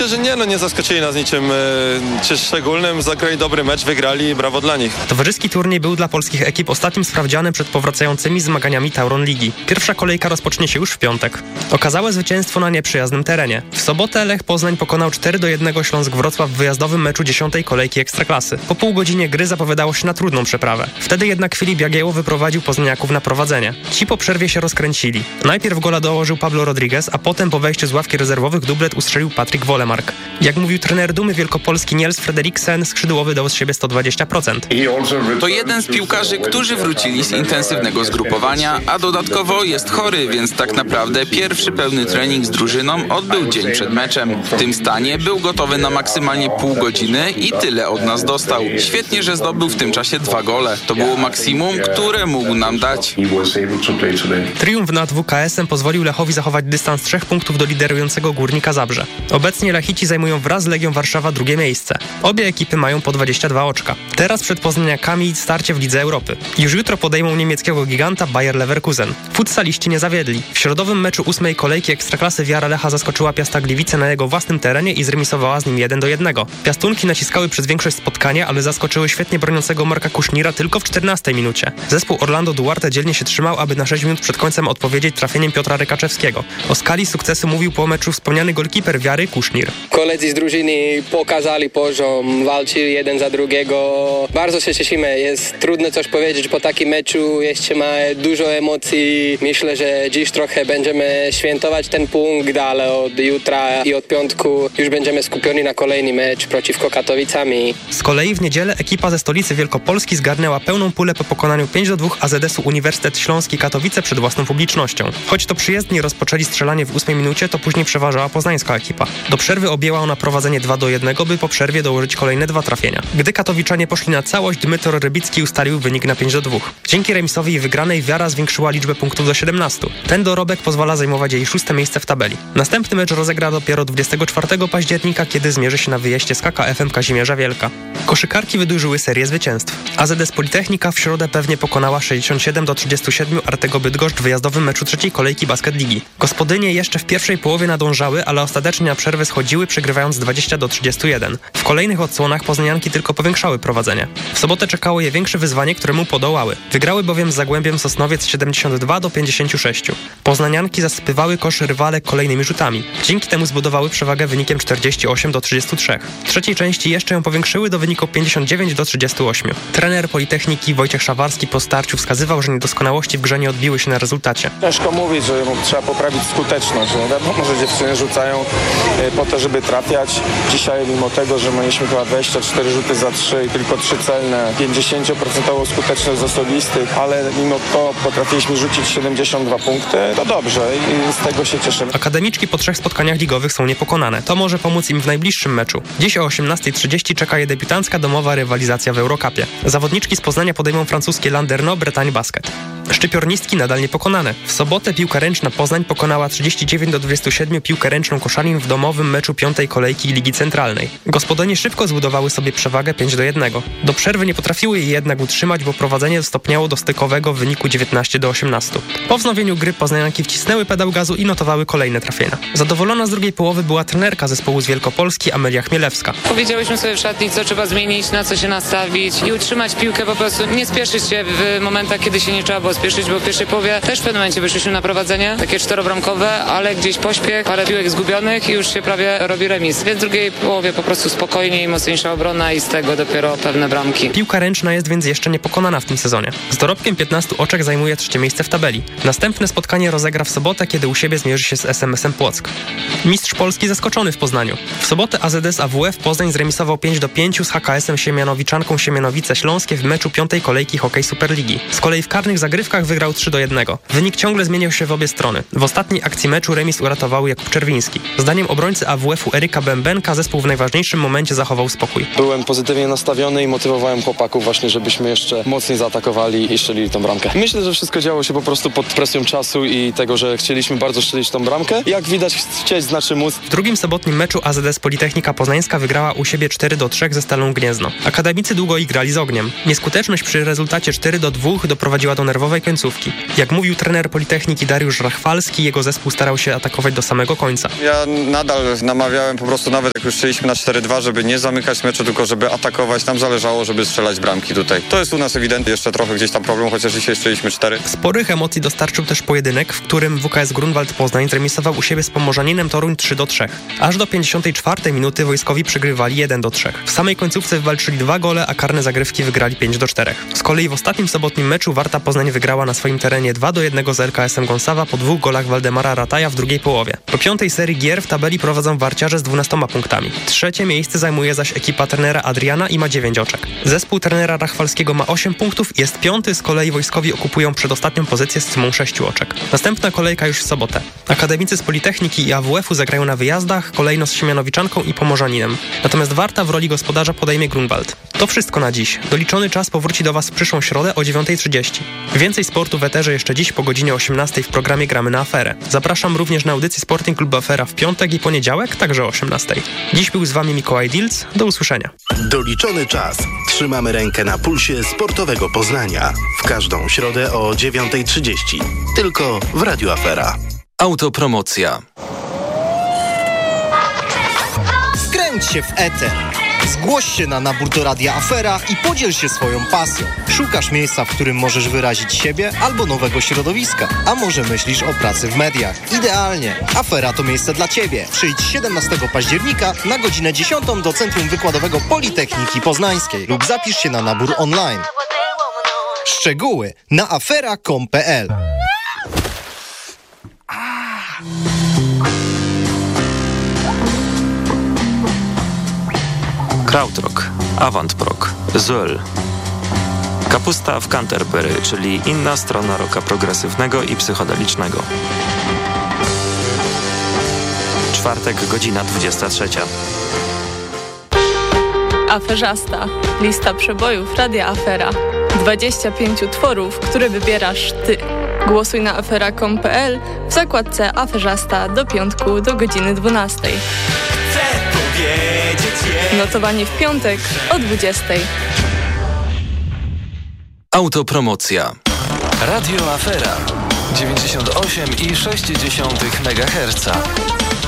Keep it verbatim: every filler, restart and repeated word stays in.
Myślę, że nie, no nie zaskoczyli nas niczym e, czy szczególnym. Zagrali dobry mecz, wygrali i brawo dla nich. Towarzyski turniej był dla polskich ekip ostatnim sprawdzianem przed powracającymi zmaganiami Tauron Ligi. Pierwsza kolejka rozpocznie się już w piątek. Okazałe zwycięstwo na nieprzyjaznym terenie. W sobotę Lech Poznań pokonał cztery do jednego Śląsk Wrocław w wyjazdowym meczu dziesiątej kolejki Ekstraklasy. Po pół godzinie gry zapowiadało się na trudną przeprawę. Wtedy jednak Filip Jagiełło wyprowadził poznaniaków na prowadzenie. Ci po przerwie się rozkręcili. Najpierw gola dołożył Pablo Rodriguez, a potem po wejściu z ławki rezerwowych dublet ustrzelił Patryk Wolemark. Jak mówił trener Dumy Wielkopolski Niels Frederiksen, skrzydłowy dał z siebie sto dwadzieścia procent. To jeden z piłkarzy, którzy wrócili z intensywnego zgrupowania, a dodatkowo jest chory, więc tak naprawdę pierwszy pełny trening z drużyną odbył dzień przed meczem. W tym stanie był gotowy na maksymalnie pół godziny i tyle od nas dostał. Świetnie, że zdobył w tym czasie dwa gole. To było maksimum, które mógł nam dać. Triumf nad W K S-em pozwolił Lechowi zachować dystans trzech punktów do liderującego Górnika Zabrze. Obecnie Lechici zajmują wraz z Legią Warszawa drugie miejsce. Obie ekipy mają po dwadzieścia dwa oczka. Teraz przed poznaniakami starcie w Lidze Europy. Już jutro podejmą niemieckiego giganta Bayer Leverkusen. Futsaliści nie zawiedli. W środowym meczu ósmej kolejki Ekstraklasy Wiara Lecha zaskoczyła Piasta Gliwice na jego własnym terenie i zremisowała z nim jeden do jednego. Piastunki naciskały przez większość spotkania, ale zaskoczyły świetnie broniącego Marka Kusznira tylko w czternastej minucie. Zespół Orlando Duarte dzielnie się trzymał, aby na sześć minut przed końcem odpowiedzieć trafieniem Piotra Rykaczewskiego. O skali sukcesu mówił po meczu wspomniany golkiper Wiary Kusznir. Koledzy z drużyny pokazali poziom, walczyli jeden za drugiego. Bardzo się cieszymy. Jest trudno coś powiedzieć po takim meczu. Jeszcze ma dużo emocji. Myślę, że dziś trochę będziemy świętować ten punkt, ale od jutra i od piątku już będziemy skupieni na kolejny mecz przeciwko Katowicom. Z kolei w niedzielę ekipa ze stolicy Wielkopolski zgarnęła pełną pulę po pokonaniu pięć do dwóch A Z S-u Uniwersytet Śląski Katowice przed własną publicznością. Choć to przyjezdni rozpoczęli strzelanie w ósmej minucie, to później przeważała poznańska ekipa. Do przerwy objęła ona prowadzenie dwa do jednego, by po przerwie dołożyć kolejne dwa trafienia. Gdy Katowiczanie poszli na całość, Dmytro Rybicki ustalił wynik na pięć do dwóch. Dzięki remisowi i wygranej Wiara zwiększyła liczbę punktów do siedemnastu. Ten dorobek pozwala zajmować jej szóste miejsce w tabeli. Następny mecz rozegra dopiero dwudziestego czwartego października, kiedy zmierzy się na wyjeździe z K K F-em Kazimierza Wielka. Koszykarki wydłużyły serię zwycięstw. A Z S Politechnika w środę pewnie pokonała sześćdziesiąt siedem do trzydziestu siedmiu Artego Bydgoszcz w wyjazdowym meczu trzeciej kolejki Basket Ligi. Gospodynie jeszcze w pierwszej połowie nadążały, ale ostatecznie na przerwę schodziły, przegrywając dwadzieścia do trzydziestu jeden. W kolejnych odsłonach poznanianki tylko powiększały prowadzenie. W sobotę czekało je większe wyzwanie, któremu podołały. Wygrały bowiem z Zagłębiem Sosnowiec siedemdziesiąt dwa do pięćdziesięciu sześciu. Poznanianki zasypywały kosz rywale kolejnymi rzutami. Dzięki temu zbudowały przewagę wynikiem czterdzieści osiem do trzydziestu trzech. W trzeciej części jeszcze ją powiększyły do wyniku pięćdziesiąt dziewięć do trzydziestu ośmiu. Trener Politechniki Wojciech Szawarski po starciu wskazywał, że niedoskonałości w grze nie odbiły się na rezultacie. Ciężko mówić, że trzeba poprawić skuteczność. No wiadomo, że dziewczyny rzucają po to, żeby trafiać. Dzisiaj mimo tego, że mieliśmy chyba dwadzieścia cztery rzuty za trzy i tylko trzy celne, pięćdziesiąt procent skuteczność z osobistych, ale mimo to potrafiliśmy rzucić siedemdziesiąt dwa punkty, to dobrze i z tego się cieszymy. Akademiczki po trzech spotkaniach ligowych są niepokonane. To może pomóc im w najbliższym meczu. Dziś o osiemnastej trzydzieści czeka je debiutancka domowa rywalizacja w Eurocupie. Zawodniczki z Poznania podejmą francuskie Landerneau Bretagne Basket. Szczypiornistki nadal niepokonane. W sobotę piłka ręczna Poznań pokonała trzydzieści dziewięć do dwudziestu siedmiu piłkę ręczną Koszalin w domowym meczu piątej kolejki Ligi Centralnej. Gospodynie szybko zbudowały sobie przewagę pięć do jednego. Do przerwy nie potrafiły jej jednak utrzymać, bo prowadzenie stopniało do stykowego w wyniku dziewiętnaście do osiemnastu. Po wznowieniu gry poznanianki wcisnęły pedał gazu i notowały kolejne trafienia. Zadowolona z drugiej połowy była trenerka zespołu z Wielkopolski Amelia Chmielewska. Powiedziałyśmy sobie w szatni, co trzeba zmienić, na co się nastawić i utrzymać piłkę, po prostu nie spieszyć się w momentach, kiedy się nie trzeba było spieszyć, bo w pierwszej połowie też w pewnym momencie wyszliśmy na prowadzenie, takie czterobramkowe, ale gdzieś pośpiech, parę piłek zgubionych i już się prawie robi remis. Więc w drugiej połowie po prostu spokojniej, mocniejsza obrona i z tego dopiero pewne bramki. Piłka ręczna jest więc jeszcze niepokonana w tym sezonie. Z dorobkiem piętnastu oczek zajmuje trzecie miejsce w tabeli. Następne spotkanie rozegra w sobotę, kiedy u siebie zmierzy się z S M S-em Płock. Mistrz Polski zaskoczony w Poznaniu. W sobotę A Z S A W F Poznań zremisował pięć do pięciu z H K S-em Siemianowiczanką Siemianowice Śląskie w meczu piątej kolejki Hokej Superligi. Z kolei w karnych zagrywkach wygrał trzy do jednego. Wynik ciągle zmieniał się w obie strony. W ostatniej akcji meczu remis uratował Jakub Czerwiński. Zdaniem obrońcy A W F-u Eryka Bębenka zespół w najważniejszym momencie zachował spokój. Byłem pozytywnie nastawiony i motywowałem chłopaków właśnie, żebyśmy jeszcze mocniej zaatakowali i strzelili tą bramkę. Myślę, że wszystko działo się po prostu pod presją czasu i tego, że chcieliśmy bardzo strzelić tą bramkę. Jak widać, chcieć znaczy móc. W drugim sobotnim meczu A Z S Politechnika Poznańska wygrała u siebie cztery do trzech ze Stalą Gniezno. Akademicy długo igrali z ogniem. Nieskuteczność przy rezultacie cztery do dwóch doprowadziła do nerwowej końcówki. Jak mówił trener Politechniki Dariusz Rachwalski, jego zespół starał się atakować do samego końca. Ja nadal na namawiałem po prostu nawet jak już szliśmy na cztery dwa, żeby nie zamykać meczu, tylko żeby atakować. Nam zależało, żeby strzelać bramki tutaj. To jest u nas ewidentnie jeszcze trochę gdzieś tam problem, chociaż dzisiaj strzeliśmy cztery. Sporych emocji dostarczył też pojedynek, w którym W K S Grunwald Poznań zremisował u siebie z Pomorzaninem Toruń trzy do trzech. Aż do pięćdziesiątej czwartej minuty wojskowi przegrywali jeden do trzech. W samej końcówce wywalczyli dwa gole, a karne zagrywki wygrali pięć do czterech. Z kolei w ostatnim sobotnim meczu Warta Poznań wygrała na swoim terenie dwa do jednego z L K S-em Gonsawa po dwóch golach Waldemara Rataja w drugiej połowie. Po piątej serii gier w tabeli prowadzą warciarze z dwunastoma punktami. Trzecie miejsce zajmuje zaś ekipa trenera Adriana i ma dziewięć oczek. Zespół trenera Rachwalskiego ma osiem punktów, jest piąty, z kolei wojskowi okupują przedostatnią pozycję z sumą sześciu oczek. Następna kolejka już w sobotę. Akademicy z Politechniki i A W F-u zagrają na wyjazdach, kolejno z Siemianowiczanką i Pomorzaninem. Natomiast Warta w roli gospodarza podejmie Grunwald. To wszystko na dziś. Doliczony czas powróci do Was w przyszłą środę o dziewiątej trzydzieści. Więcej sportu w eterze jeszcze dziś po godzinie osiemnastej w programie Gramy na Aferę. Zapraszam również na audycję Sporting Club Afera w piątek i poniedziałek, także o osiemnastej. Dziś był z Wami Mikołaj Dilc. Do usłyszenia. Doliczony czas. Trzymamy rękę na pulsie sportowego Poznania. W każdą środę o dziewiątej trzydzieści. Tylko w Radiu Afera. Autopromocja. Wkręć się w eter. Zgłoś się na nabór do Radia Afera i podziel się swoją pasją. Szukasz miejsca, w którym możesz wyrazić siebie albo nowego środowiska. A może myślisz o pracy w mediach? Idealnie. Afera to miejsce dla Ciebie. Przyjdź siedemnastego października na godzinę dziesiątą do Centrum Wykładowego Politechniki Poznańskiej lub zapisz się na nabór online. Szczegóły na afera kropka com kropka p l. Krautrock, Avantprog, Zoel. Kapusta w Canterbury, czyli inna strona rocka progresywnego i psychodelicznego. Czwartek, godzina dwudziesta trzecia. Aferzasta. Lista przebojów Radia Afera. dwadzieścia pięć utworów, które wybierasz Ty. Głosuj na afera kropka com kropka p l w zakładce Aferzasta do piątku do godziny dwunastej. Notowanie w piątek o dwudziestej. Autopromocja. Radio Afera dziewięćdziesiąt osiem i sześć dziesiątych megaherca.